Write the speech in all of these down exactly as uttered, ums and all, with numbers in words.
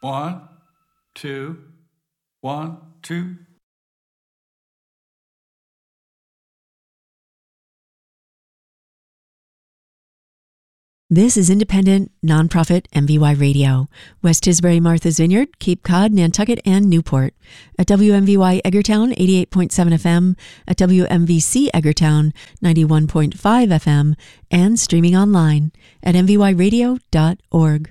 One, two, one, two. This is independent, nonprofit M V Y Radio. West Tisbury, Martha's Vineyard, Cape Cod, Nantucket, and Newport. At W M V Y Edgartown, eighty-eight point seven F M. At W M V C Edgartown, ninety-one point five F M. And streaming online at m v y radio dot org.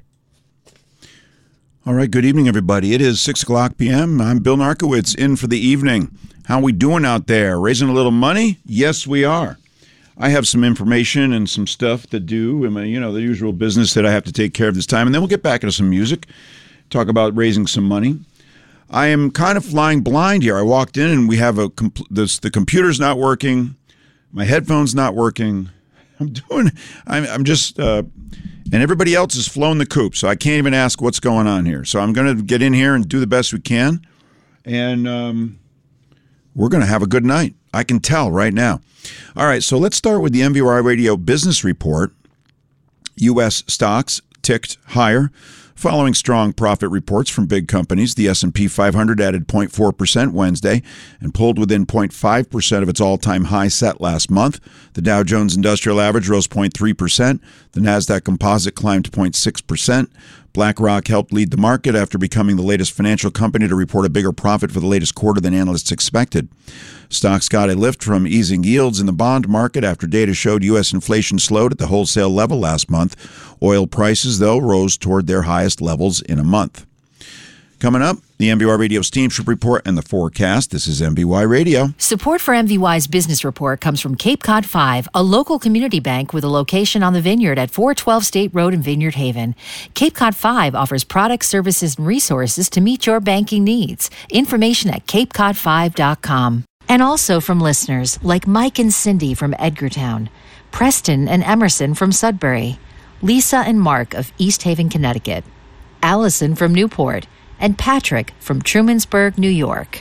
All right, good evening, everybody. It is six o'clock p.m. I'm Bill Narkowitz, in for the evening. How are we doing out there? Raising a little money? Yes, we are. I have some information and some stuff to do, and you know, the usual business that I have to take care of this time, and then we'll get back into some music, talk about raising some money. I am kind of flying blind here. I walked in, and we have a compl- this, the computer's not working, my headphone's not working. I'm doing, I'm, I'm just, uh, and everybody else has flown the coop, so I can't even ask what's going on here. So I'm going to get in here and do the best we can, and um, we're going to have a good night. I can tell right now. All right, so let's start with the M V Y Radio Business Report. U S stocks ticked higher following strong profit reports from big companies. The S and P five hundred added zero point four percent Wednesday and pulled within zero point five percent of its all-time high set last month. The Dow Jones Industrial Average rose zero point three percent. The Nasdaq Composite climbed zero point six percent. BlackRock helped lead the market after becoming the latest financial company to report a bigger profit for the latest quarter than analysts expected. Stocks got a lift from easing yields in the bond market after data showed U S inflation slowed at the wholesale level last month. Oil prices, though, rose toward their highest levels in a month. Coming up, the M V Y Radio Steamship Report and the forecast. This is M V Y Radio. Support for M V Y's Business Report comes from Cape Cod five, a local community bank with a location on the Vineyard at four twelve State Road in Vineyard Haven. Cape Cod five offers products, services, and resources to meet your banking needs. Information at cape cod five dot com. And also from listeners like Mike and Cindy from Edgartown, Preston and Emerson from Sudbury, Lisa and Mark of East Haven, Connecticut, Allison from Newport, and Patrick from Trumansburg, New York.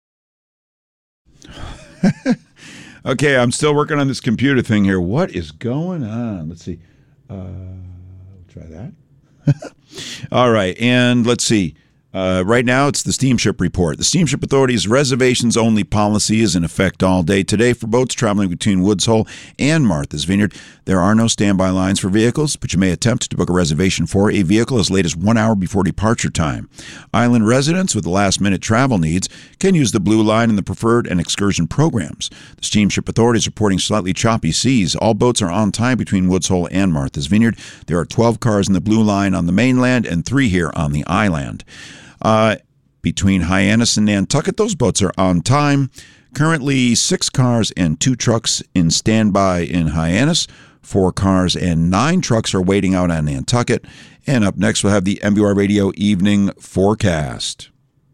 Okay, I'm still working on this computer thing here. What is going on? Let's see. Uh, try that. All right, and let's see. Uh, right now, it's the Steamship Report. The Steamship Authority's reservations-only policy is in effect all day today for boats traveling between Woods Hole and Martha's Vineyard. There are no standby lines for vehicles, but you may attempt to book a reservation for a vehicle as late as one hour before departure time. Island residents with last-minute travel needs can use the Blue Line in the preferred and excursion programs. The Steamship Authority is reporting slightly choppy seas. All boats are on time between Woods Hole and Martha's Vineyard. There are twelve cars in the Blue Line on the mainland and three here on the island. Uh, between Hyannis and Nantucket, those boats are on time. Currently, six cars and two trucks in standby in Hyannis. Four cars and nine trucks are waiting out on Nantucket. And up next, we'll have the M V Y Radio Evening Forecast.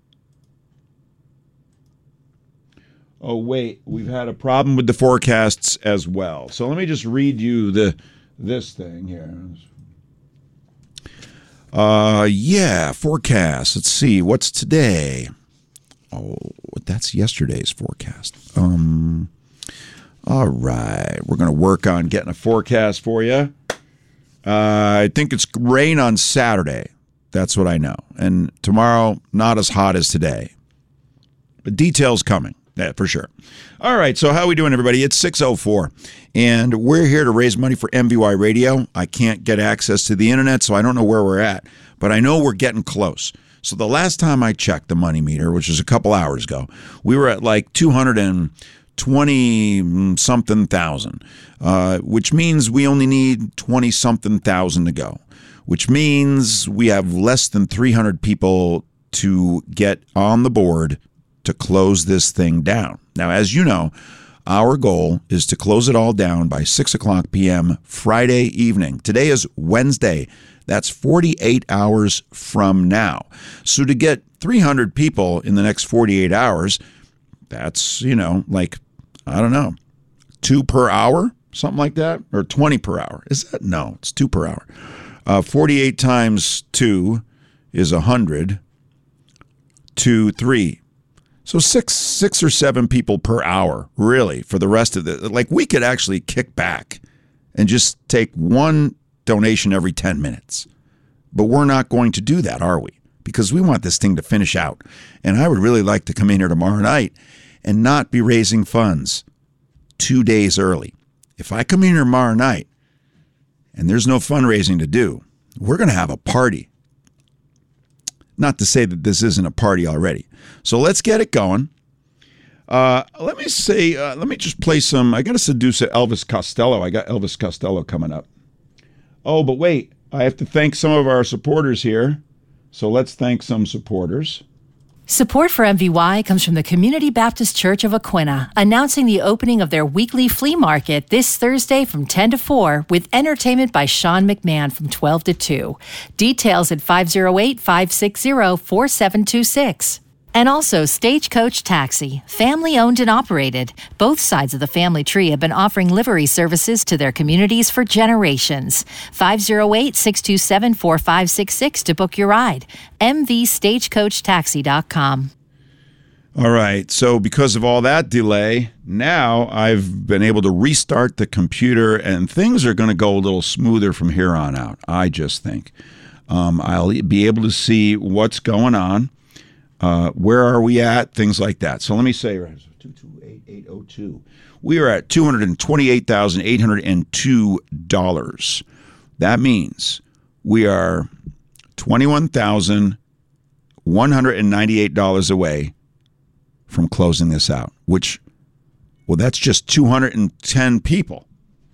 Oh, wait, we've had a problem with the forecasts as well. So let me just read you the this thing here. Uh, yeah, forecast. Let's see. What's today? Oh, that's yesterday's forecast. Um, all right. We're going to work on getting a forecast for you. Uh, I think it's rain on Saturday. That's what I know. And tomorrow, not as hot as today. But details coming. Yeah, for sure. All right, so how are we doing, everybody? It's six oh four, and we're here to raise money for M V Y Radio. I can't get access to the internet, so I don't know where we're at, but I know we're getting close. So the last time I checked the money meter, which was a couple hours ago, we were at like two hundred twenty-something thousand, uh, which means we only need twenty-something thousand to go, which means we have less than three hundred people to get on the board to close this thing down. Now, as you know, our goal is to close it all down by six o'clock p.m. Friday evening. Today is Wednesday. That's forty-eight hours from now. So to get three hundred people in the next forty-eight hours, that's, you know, like, I don't know, two per hour, something like that, or twenty per hour. Is that? No, it's two per hour. Uh, forty-eight times two is one hundred. Two, three. So six, six or seven people per hour, really, for the rest of the, like we could actually kick back and just take one donation every ten minutes. But we're not going to do that, are we? because we want this thing to finish out. And I would really like to come in here tomorrow night and not be raising funds two days early. If I come in here tomorrow night and there's no fundraising to do, we're going to have a party. Not to say that this isn't a party already. So let's get it going. Uh, let me say, uh, let me just play some, I got to seduce Elvis Costello. I got Elvis Costello coming up. Oh, but wait, I have to thank some of our supporters here. So let's thank some supporters. Support for M V Y comes from the Community Baptist Church of Aquinnah, announcing the opening of their weekly flea market this Thursday from ten to four with entertainment by Sean McMahon from twelve to two. Details at five oh eight, five six zero, four seven two six. And also Stagecoach Taxi, family-owned and operated. Both sides of the family tree have been offering livery services to their communities for generations. five oh eight, six two seven, four five six six to book your ride. m v stagecoach taxi dot com. All right, so because of all that delay, now I've been able to restart the computer, and things are going to go a little smoother from here on out, I just think. Um, I'll be able to see what's going on. Uh, where are we at? Things like that. So let me say, two two eight, eight oh two. We are at two hundred twenty-eight thousand eight hundred two dollars. That means we are twenty-one thousand one hundred ninety-eight dollars away from closing this out, which, well, that's just two hundred ten people.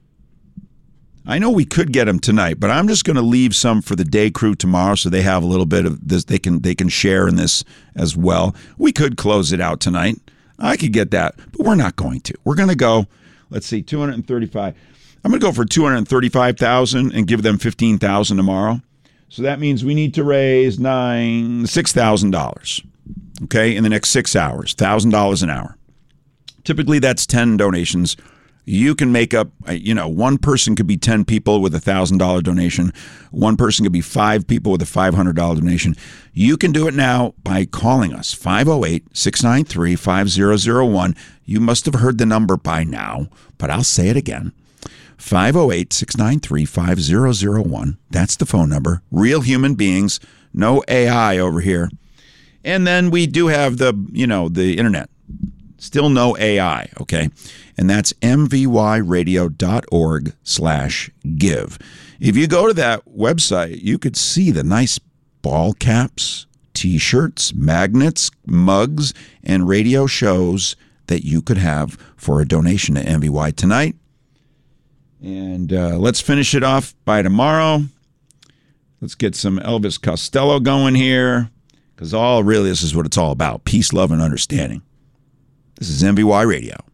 I know we could get them tonight, but I'm just going to leave some for the day crew tomorrow so they have a little bit of this. They can they can share in this as well. We could close it out tonight. I could get that, but we're not going to. We're going to go, let's see, two hundred thirty-five. I'm going to go for two hundred thirty-five thousand and give them fifteen thousand tomorrow. So that means we need to raise nine six thousand dollars. Okay, in the next six hours, one thousand dollars an hour. Typically, that's ten donations. You can make up, you know, one person could be ten people with a one thousand dollars donation. One person could be five people with a five hundred dollars donation. You can do it now by calling us, five oh eight, six nine three, five oh oh one. You must have heard the number by now, but I'll say it again. five oh eight, six nine three, five oh oh one. That's the phone number. Real human beings, no A I over here. And then we do have the, you know, the internet. Still no A I, okay? And that's m v y radio dot org slash give. If you go to that website, you could see the nice ball caps, T-shirts, magnets, mugs, and radio shows that you could have for a donation to M V Y tonight. And uh, let's finish it off by tomorrow. Let's get some Elvis Costello going here, because all really this is what it's all about: peace, love, and understanding. This is M V Y Radio.